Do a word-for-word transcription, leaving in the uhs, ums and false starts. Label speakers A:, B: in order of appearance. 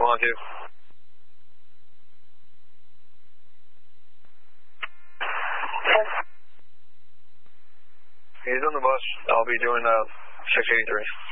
A: one two. He's on the bus. I'll be doing uh, six eighty-three.